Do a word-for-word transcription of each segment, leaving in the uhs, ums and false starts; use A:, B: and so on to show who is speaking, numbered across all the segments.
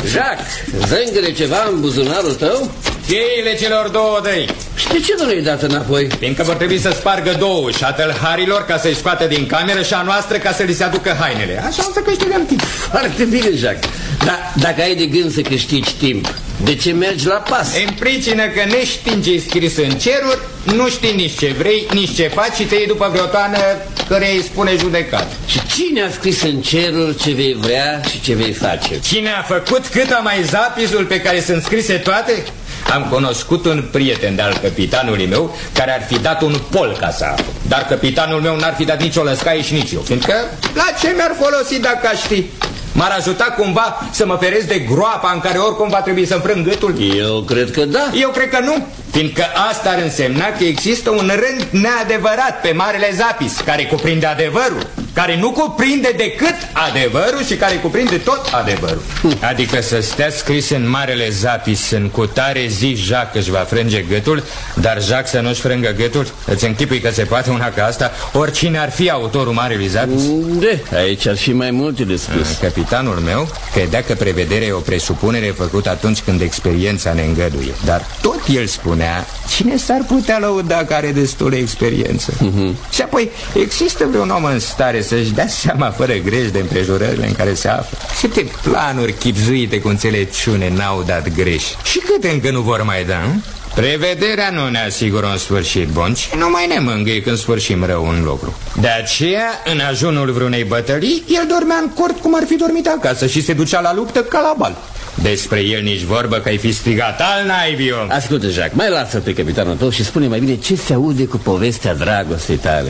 A: Jacques, zângăre ceva în buzunarul tău?
B: Cheile celor două dăi.
A: Și de ce nu le-ai dat înapoi?
B: Fiindcă vor trebui să spargă două, și a tălharilor ca să-i scoată din cameră și a noastră ca să li se aducă hainele. Așa o să câștigăm timp.
A: Foarte bine, Jacques. Dar dacă ai de gând să câștigi timp, de ce mergi la pas?
B: În pricină că neștiind ce-i scris în ceruri, nu știi nici ce vrei, nici ce faci și te iei după vreo toană care îi spune judecat.
A: Și cine a scris în ceruri ce vei vrea și ce vei face?
B: Cine a făcut cât a mai zapisul pe care sunt scrise toate? Am cunoscut un prieten de-al capitanului meu care ar fi dat un pol ca să aflu. Dar capitanul meu n-ar fi dat nici o lăscaie și nici eu. Fiindcă la ce mi-ar folosi dacă aș ști? M-ar ajuta cumva să mă feresc de groapa în care oricum va trebui să-mi frâng gâtul?
A: Eu cred că da.
B: Eu cred că nu. Fiindcă asta ar însemna că există un rând neadevărat pe Marele Zapis, care cuprinde adevărul, care nu cuprinde decât adevărul și care cuprinde tot adevărul. Adică să stea scris în Marele Zapis, în cutare zi Jacques își va frânge gâtul, dar Jacques să nu-și frângă gâtul? Îți închipui că se poate una ca asta, oricine ar fi autorul Marelui Zapis?
A: De, aici ar fi mai multe de spus.
B: Capitanul meu credea că prevederea e o presupunere făcută atunci când experiența ne îngăduie. Dar tot el spunea, cine s-ar putea lăuda că are destulă experiență? Uh-huh. Și apoi, există vreun om în stare să-și dea seama fără greș de împrejurările în care se află? Câte planuri chipzuite cu înțelepciune n-au dat greș? Și câte încă nu vor mai da? Hm? Prevederea nu ne asigură un sfârșit bun, ci numai ne mângâie când sfârșim rău un lucru. De aceea, în ajunul vreunei bătălii, el dormea în cort cum ar fi dormit acasă și se ducea la luptă ca la bal. Despre el nici vorbă că ai fi strigat al naibii, om.
A: Ascultă, Jacques, mai lasă pe capitanul tău și spune mai bine ce se aude cu povestea dragostei tale.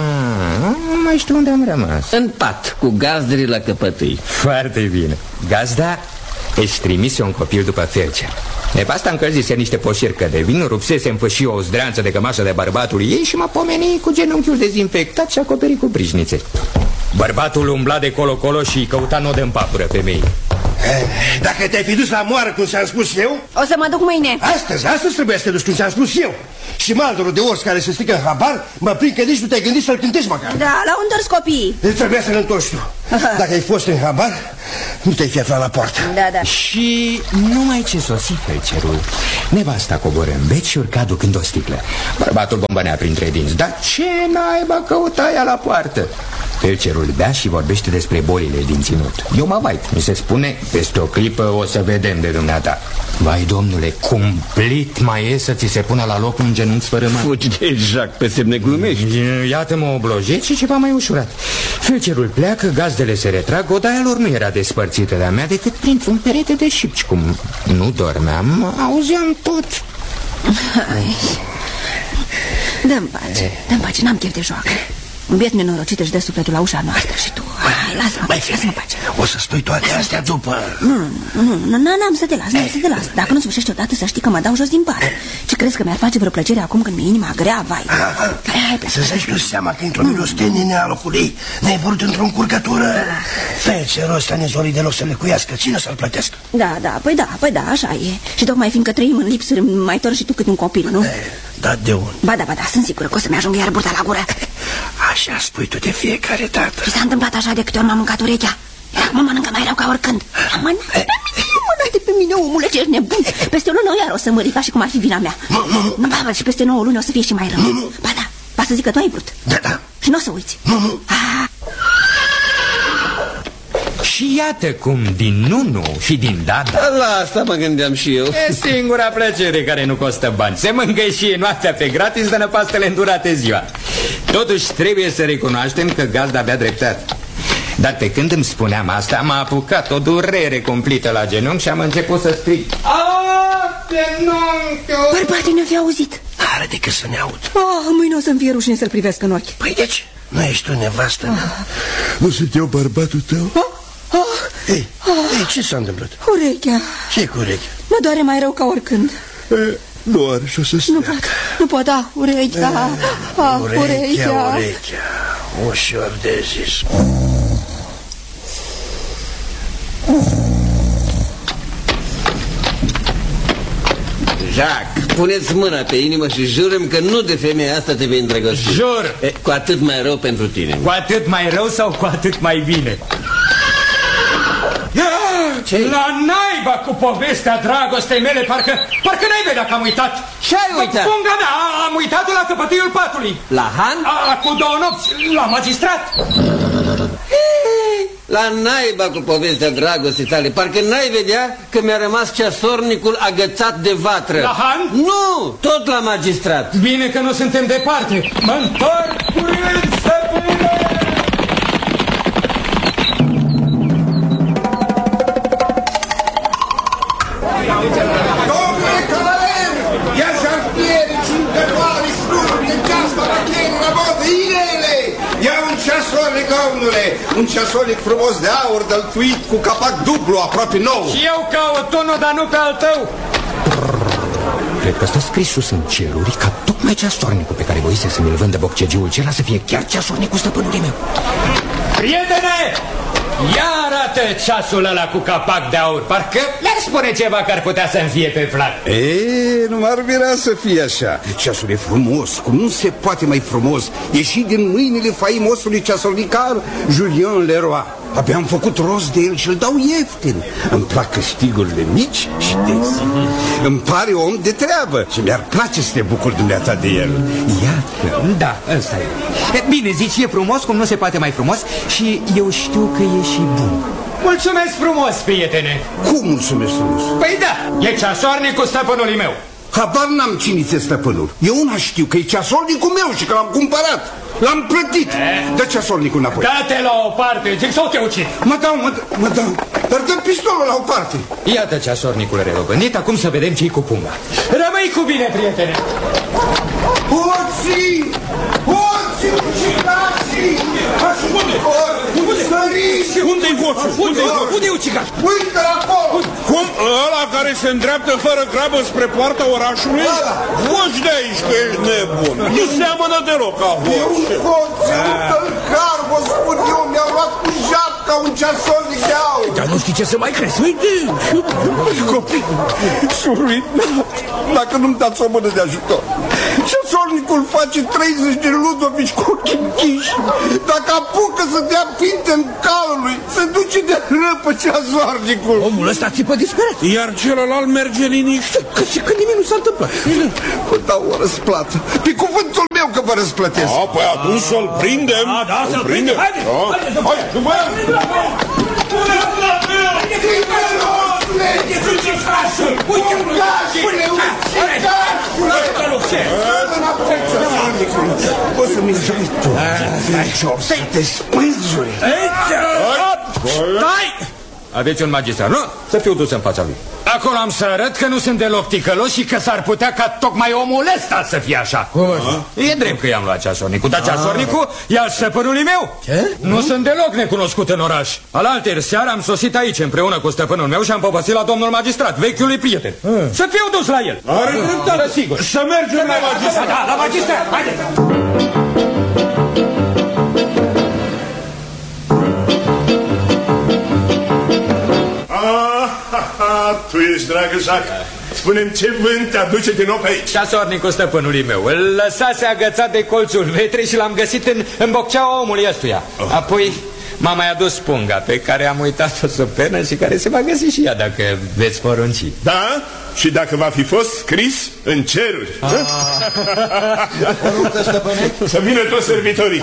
B: Ah, nu mai știu unde am rămas.
A: În pat, cu gazdele la căpătâi.
B: Foarte bine. Gazda își trimise un copil după Felcer. Nevasta încălzise niște poșircă de vin, rupsese în fâșie o zdreanță de cămașă de bărbatul ei și mă pomeni cu genunchiul dezinfectat și acoperit cu brișnițe. Bărbatul umbla de colo-colo și căuta nod în papură femeii.
C: Dacă te-ai fi dus la moară, cum ți-am spus eu...
D: O să mă duc mâine.
C: Astăzi, astăzi trebuie să te duci, cum ți-am spus eu. Și maldorul de ors care se strică în habar, mă prind că nici nu te-ai gândit să-l cântești măcar.
D: Da, l-au întors copiii.
C: Trebuia să-l întorci tu. Dacă ai fost în habar, nu te-ai fi aflat la poartă.
D: Da, da.
B: Și numai ce sosi Felcerul, nevasta coboră în bec și urca ducând o sticlă. Bărbatul bombănea printre dinți. Dar ce naiba căuta ea la poartă? Felcerul bea și vorbește despre bolile din ținut. Eu mă vait, mi se spune, peste o clipă o să vedem de dumneata. Vai, domnule, cumplit mai e să ți se pună la loc un genunchi sfărâmat.
A: Fugi de Jacques, pe semne glumești.
B: Iată-mă oblojit și ceva mai ușurat. Felcerul pleacă, gazdele se retrag, odaia lor nu era despărțită de-a mea decât printr-un perete de șipci. Cum nu dormeam, auzeam tot.
D: Dă-mi pace, dă-mi pace, n-am chef de joacă. Un biet nenorocit își dă sufletul la ușa noastră și tu... Hai, lasă-mă pace, lasă-mă pace.
C: O să spui toate astea după...
D: Nu, nu, nu, n-am să te las, n-am să te las. Dacă nu sfârșești odată, să știi că mă dau jos din pat. Ce crezi că mi-ar face vreo plăcere acum când mi-e inima grea, vai? Hai, hai,
C: să să-și tu seama că într-o milostenie a locului ne-ai vrut într-o încurcătură. Felcerul ăsta nezorii deloc să lecuiască. Cine să-l plătească?
D: Da, da, păi da, păi da, așa e. Și tocmai fiindcă trăim în lipsuri, mai torni și tu cât un copil, nu?
C: Da, de unde?
D: Ba da, ba da, sunt sigură că o să-mi ajungă iar burta la gură.
C: Așa spui tu de fiecare dată.
D: Și s-a întâmplat așa de câte ori m-am mâncat urechea. Era mă mănâncă mai rău ca oricând. Rămânați pe mine, rămânați pe mine, omule, ce ești nebun. Peste o lună iar o să mă rica și cum ar fi vina mea.
C: Nu, nu, nu.
D: Ba, și peste nouă luni o să fie și mai rău.
C: Nu, nu.
D: Ba da, ba să zic că tu ai vrut.
C: Da, da.
D: Și nu o să uiți.
C: Nu, nu.
B: Și iată cum din nu-nu și din da-da.
A: La asta mă gândeam și eu.
B: E singura plăcere care nu costă bani. Se mângâie și noaptea pe gratis de năpastele îndurate ziua. Totuși trebuie să recunoaștem că gazda avea dreptate. Dar pe când îmi spuneam asta, m-a apucat o durere cumplită la genunchi și am început să strig: "Aaaa, genunchiul!"
D: Bărbatii ne-o fi auzit.
C: N-are decât să ne aud.
D: Oh, mâine o să-mi fie rușine să-l privesc în ochi.
C: Păi deci, nu ești tu nevastă mea? Nu sunt eu bărbatul tău?
D: Oh, oh,
C: Ei, ei, ce s-a întâmplat?
D: Urechea.
C: Ce cu urechea?
D: Mă doare mai rău ca oricând.
C: E, doar și o să
D: Nu pot, nu pot, da, urechea. Ah,
C: urechea,
D: urechea.
C: urechea. Ușor de zis.
A: Jacques, puneți mâna pe inimă și jurăm că nu de femeia asta te vei îndrăgosti.
B: Jur!
A: E, cu atât mai rău pentru tine.
B: Cu atât mai rău sau cu atât mai bine?
A: Ce?
B: La naiba cu povestea dragostei mele, parcă, parcă n-ai vedea că am uitat.
A: Ce ai uitat?
B: Punga mea, am uitat-o la căpătâiul patului.
A: La Han?
B: A, cu două nopți, la magistrat.
A: La naiba cu povestea dragostei tale, parcă n-ai vedea că mi-a rămas ceasornicul agățat de vatră.
B: La Han?
A: Nu, tot la magistrat.
B: Bine că nu suntem departe. Mă întorc curând, stăpâne!
E: Domnule cavaler, ia jartieri, cincătoare, slujuri, de ceasta, racheni, rabot, inele! Ia un ceasornic, domnule, un ceasornic frumos de aur, dăltuit cu capac dublu, aproape nou.
B: Și eu caut unul, dar nu pe al tău. Cred că stă scris sus în ceruri ca tocmai ceasornicul pe care voise să mi-l vândă boccegiul cela să fie chiar ceasornicul stăpânului meu. Prietene! Ia arată ceasul ăla cu capac de aur. Parcă le-ar spune ceva că ar putea să-mi fie pe plac.
E: E, nu m-ar vrea să fie așa. Ceasul e frumos, cum nu se poate mai frumos. Ieși din mâinile faimosului ceasornicar Julien Leroy. Abia am făcut rost de el și îl dau ieftin. Îmi plac câștigurile mici și desi. Îmi pare om de treabă și mi-ar place să te bucur dumneata de el. Iată.
B: Da, ăsta e. Bine, zici, e frumos cum nu se poate mai frumos și eu știu că e și bun. Mulțumesc frumos, prietene.
E: Cum mulțumesc frumos?
B: Păi da, e ceasornicul stăpânului meu.
E: Habar n-am cine ți-e stăpânul. Eu una știu că e ceasornicul meu și că l-am cumpărat. L-am plătit. Dă ceasornicul înapoi.
B: Da-te la o parte, zic, sau te ucid.
E: Mă dau, mă, mă dau. Dar dă pistolul la o parte.
B: Iată ceasornicul relobănit, acum să vedem ce-i cu punga. Rămâi cu bine, prietene.
E: Hoții! Hoții, ucigașii! Unde? Săriți!
F: Unde-i hoțul? Unde-i hoțul?
B: Unde-i ucigaș?
E: Uite acolo!
F: Cum? Ăla care se îndreaptă fără grabă spre poarta orașului? Fugi de aici că ești nebun. Nu seamănă deloc ca hoț.
E: E un hoț, e un tălcar, vă spun eu, mi-a luat cu japca un ceasornic de aur.
C: Dar nu știi ce să mai crezi. Uite!
E: Copii, sunt ruinat. Dacă nu-mi dați o mână de ajutor. Ceasornicul face treizeci de ludovici cu ochii închiși. Dacă apucă să dea pinte în calul lui, se duce de răpă ceasornicul.
C: Omul ăsta țipă disperat.
F: Iar celălalt merge liniștit.
C: Că și că nimic nu s-a întâmplat.
E: Vă dau o răsplată. Pe cuvântul meu că vă răsplătesc.
F: A, păi atunci să-l prindem.
C: Da, da, să-l prindem. Haide, haide, să
F: hai, după el.
E: O să mi zăi tu. Să te spânzui.
B: Stai! Aveți un magistrat, nu? Să fiu dus în fața lui. Acolo am să arăt că nu sunt deloc ticălos și că s-ar putea ca tocmai omul ăsta să fie așa. Cum așa? E drept că i-am luat ceasornicul, dar ceasornicul e al stăpânului meu.
C: Ce?
B: Nu sunt deloc necunoscut în oraș. Alaltăieri seara am sosit aici împreună cu stăpânul meu și am povățit la domnul magistrat, vechiului prieten. Să fiu dus la el.
F: Are dreptate,
B: sigur.
F: Să mergem la magistrat.
B: Da, la magistrat, haide.
F: Tu ești, dragă Jacques. Spune-mi ce vânt te aduce din nou pe aici.
B: Ceasornicul stăpânului meu. Îl lăsase agățat de colțul vetrei și l-am găsit în, în bocceaua omului ăstuia. Oh. Apoi m-a mai adus punga pe care am uitat-o sub pernă și care se va găsi și ea dacă veți porunci.
F: Da? Și dacă va fi fost scris în ceruri. Ah.
E: Poruncă, stăpâne.
F: Să vină toți servitorii.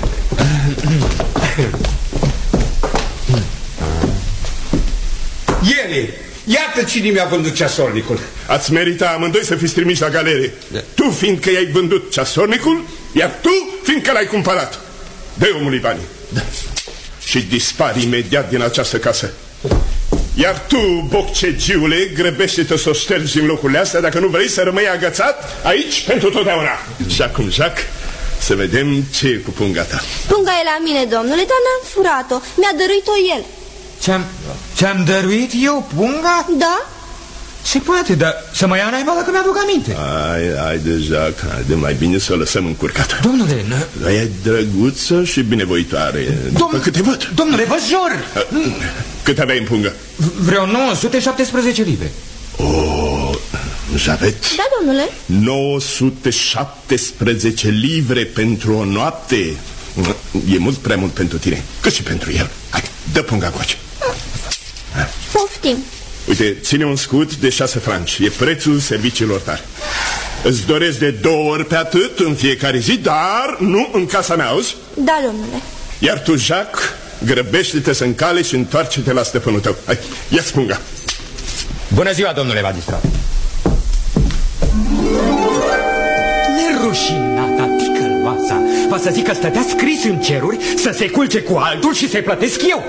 E: Ele, iată cine mi-a vândut ceasornicul.
F: Ați merita amândoi să fiți trimiși la galere. Da. Tu fiindcă i-ai vândut ceasornicul, iar tu fiindcă l-ai cumpărat. Dă-i omului banii. Da. Și dispari imediat din această casă. Iar tu, boccegiule, grăbește-te să o ștergi din locurile astea dacă nu vrei să rămâi agățat aici pentru totdeauna. Și acum, Jacques, să vedem ce e cu punga ta.
G: Punga e la mine, domnule, dar n-am furat-o. Mi-a dăruit-o el.
B: Ce-am ce-am dăruit eu, punga?
G: Da?
B: Se poate, dar să mă ia naiba dacă mi-aduc aminte.
F: Hai, hai deja, haide, mai bine să o lăsăm încurcată.
B: Domnule,
F: dar e drăguță și binevoitoare. După câte văd.
B: Domnule, vă jur.
F: Cât aveai în pungă?
B: Vreo nouă sute șaptesprezece livre.
F: Oh, Javet?
G: Da, domnule.
F: nouă sute șaptesprezece livre pentru o noapte. E mult prea mult pentru tine, cât și pentru el. Hai, dă punga coace.
G: Da, Poftim.
F: Uite, ține un scut de șase franci. E prețul serviciilor tale. Îți doresc de două ori pe atât în fiecare zi, dar nu în casa mea, auzi?
G: Da, domnule.
F: Iar tu, Jacques, grăbește-te să încale și întoarce-te la stăpânul tău. Hai, ia spunga.
B: Bună ziua, domnule magistrat. Nerușinata ticăloasa. Va să zic că stătea scris în ceruri să se culce cu altul și să-i plătesc eu.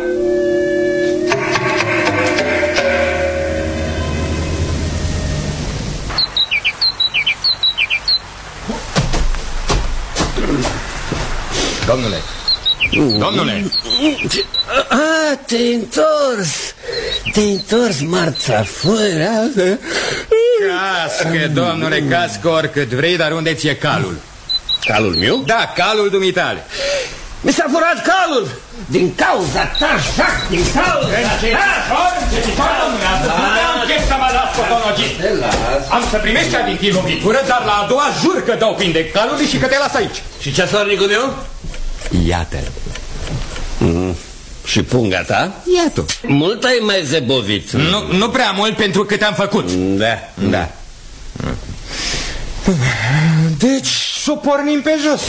B: Domnule, domnule.
A: Ah, te-ai întors. Te-ai întors, marța fără.
B: Cască, domnule, cască oricât vrei, dar unde ți-e calul?
A: Calul meu?
B: Da, calul dumitale.
A: Mi s-a furat calul. Din cauza ta, Jacques, din cauza ta.
B: Am să primești aditiv lovitură, dar la a doua jur că dau prin de calului și că te las aici.
A: Și ceasornicul meu?
B: Iată-l.
A: Mm. Și punga ta?
B: Iată.
A: Mult ai mai zebovit.
B: Nu, nu prea mult pentru cât am făcut.
A: Da,
B: da. Deci s-o pornim pe jos.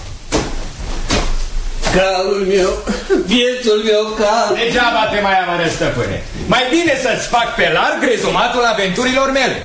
A: Calul meu, bietul meu cal.
B: Degeaba te mai amără, stăpâne. Mai bine să-ți fac pe larg rezumatul aventurilor mele.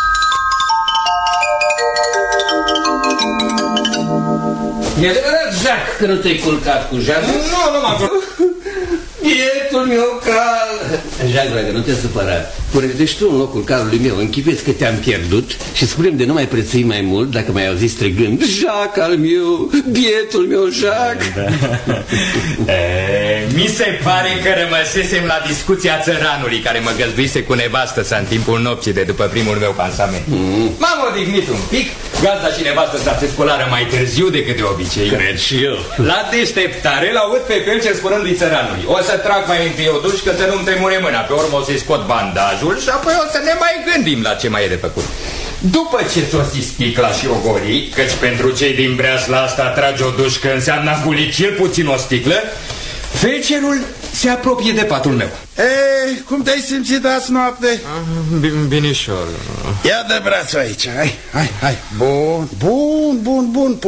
A: E adevărat, Jacques, că nu te-ai culcat cu Jacques?
B: Nu, nu m-am culcat.
A: Bietul meu cal. Jacques, dragă, nu te supăra. Pune-te tu în locul calului meu. Închipeți că te-am pierdut și spune-mi de nu mai prețui mai mult dacă mai auzi strigând Jacques al meu, bietul meu Jacques.
B: Da. E, mi se pare că rămăsesem la discuția țăranului care mă găzduise cu nevastă sa în timpul nopții de după primul meu pansament. mm. M-am odihnit un pic. Gazda și nevastă sa se sculară mai târziu decât de obicei.
A: Cred și eu.
B: La deșteptare l-aud pe felcer spunându-i țăranului: o să trag mai întâi o duș că să nu-mi tremure mâna. Pe urmă o să-i scot bandajul și apoi o să ne mai gândim la ce mai e de făcut. După ce s-o sticla și o goli, căci pentru cei din Breasla asta trage o dușcă înseamnă a guli cel puțin o sticlă, felcerul se apropie de patul meu.
E: Ei, cum te-ai simțit azi noapte?
B: Binișor.
E: Ia de brațul aici, hai, hai, hai. Bun, bun, bun, bun.